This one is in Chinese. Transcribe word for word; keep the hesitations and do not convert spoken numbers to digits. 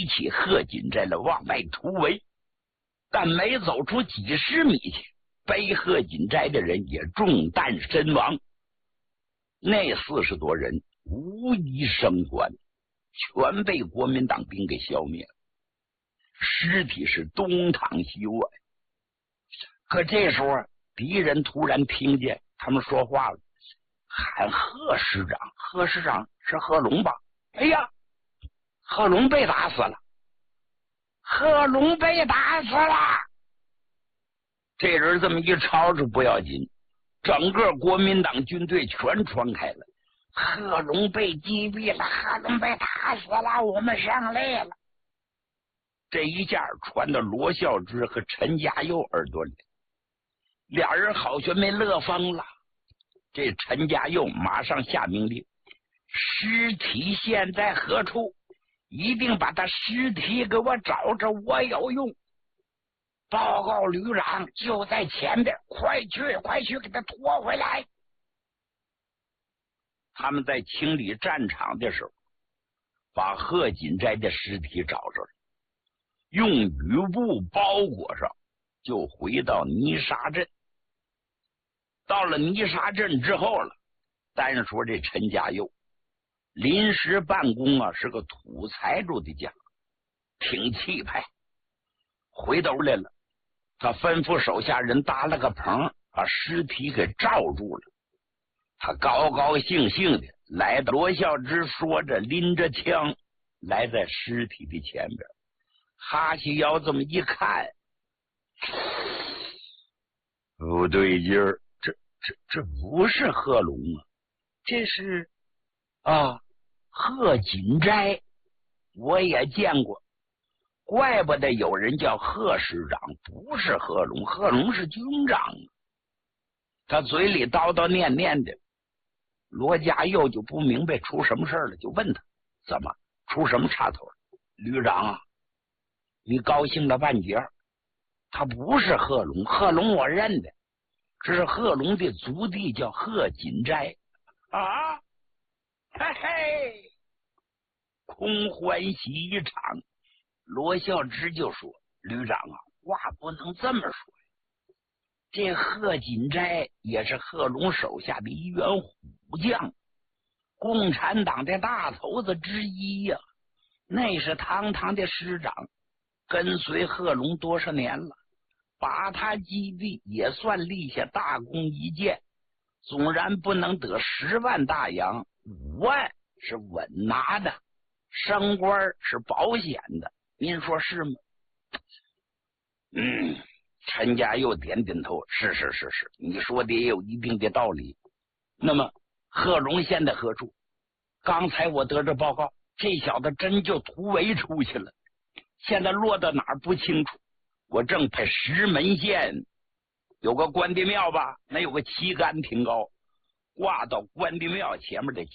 起贺锦斋了，往外突围。但没走出几十米去，背贺锦斋的人也中弹身亡。那四十多人无一生还，全被国民党兵给消灭了，尸体是东躺西卧。可这时候敌人突然听见他们说话了，喊贺师长，贺师长是贺龙吧？哎呀，贺龙被打死了，贺龙被打死了。这人这么一吵吵不要紧，整个国民党军队全传开了，贺龙被击毙了，贺龙被打死了，我们胜利了。这一下传到罗孝之和陈家佑耳朵里，俩人好像没乐疯了。这陈家佑马上下命令，尸体现在何处？一定把他尸体给我找着，我有用。报告旅长，就在前边，快去快去给他拖回来。他们在清理战场的时候，把贺锦斋的尸体找着了，用雨布包裹上，就回到泥沙镇。到了泥沙镇之后了，单说这陈家佑临时办公啊，是个土财主的家，挺气派。回头来了，他吩咐手下人搭了个棚，把尸体给罩住了。他高高兴兴的来到，罗孝之说着拎着枪来在尸体的前边，哈西腰这么一看，不对劲儿，这这这不是贺龙啊，这是啊贺锦斋，我也见过，怪不得有人叫贺师长，不是贺龙，贺龙是军长。他嘴里叨叨念念的，罗家佑就不明白出什么事了，就问他怎么出什么岔头了。旅长啊，你高兴了半截，他不是贺龙，贺龙我认得，这是贺龙的族弟，叫贺锦斋啊！嘿嘿，空欢喜一场。罗孝之就说：“旅长啊，话不能这么说呀。这贺锦斋也是贺龙手下的一员虎将，共产党的大头子之一呀、啊。那是堂堂的师长，跟随贺龙多少年了，把他击毙也算立下大功一件。纵然不能得十万大洋，五万是稳拿的，升官是保险的，您说是吗？”嗯，陈家又点点头，是是是是，你说的也有一定的道理。那么贺龙现在何处？刚才我得着报告，这小子真就突围出去了，现在落到哪儿不清楚。我正派石门县有个关帝庙吧，那有个旗杆挺高，挂到关帝庙前面的